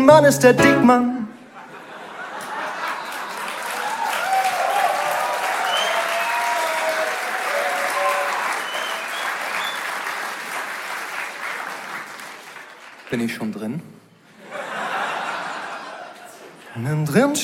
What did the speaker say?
Mann ist der Dickmann. Bin ich schon drin? Innen drin